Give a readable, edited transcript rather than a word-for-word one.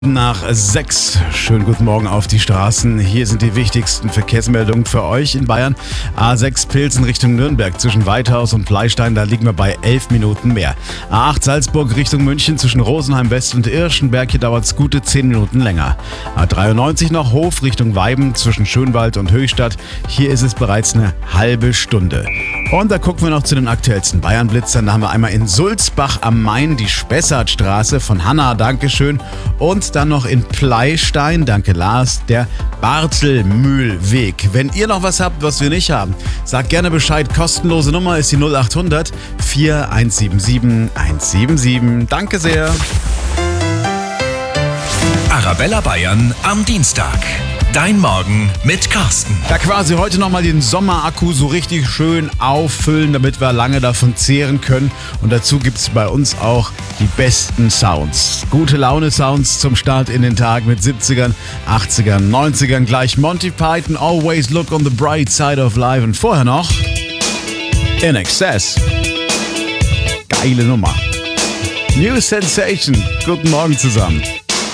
Nach 6. Schönen guten Morgen auf die Straßen. Hier sind die wichtigsten Verkehrsmeldungen für euch in Bayern. A6 Pilsen Richtung Nürnberg zwischen Weithaus und Pleystein, da liegen wir bei 11 Minuten mehr. A8 Salzburg Richtung München zwischen Rosenheim West und Irschenberg, hier dauert es gute 10 Minuten länger. A93 noch Hof Richtung Weiben zwischen Schönwald und Höchstadt, hier ist es bereits eine halbe Stunde. Und da gucken wir noch zu den aktuellsten Bayern-Blitzern. Da haben wir einmal in Sulzbach am Main die Spessartstraße von Hanna, Dankeschön. Und dann noch in Pleystein, danke Lars, der Bartelmühlweg. Wenn ihr noch was habt, was wir nicht haben, sagt gerne Bescheid. Kostenlose Nummer ist die 0800 4177 177. Danke sehr. Arabella Bayern am Dienstag. Dein Morgen mit Carsten. Ja, quasi heute nochmal den Sommerakku so richtig schön auffüllen, damit wir lange davon zehren können. Und dazu gibt es bei uns auch die besten Sounds. Gute Laune-Sounds zum Start in den Tag mit 70ern, 80ern, 90ern. Gleich Monty Python, Always Look on the Bright Side of Life. Und vorher noch In Excess. Geile Nummer. New Sensation. Guten Morgen zusammen.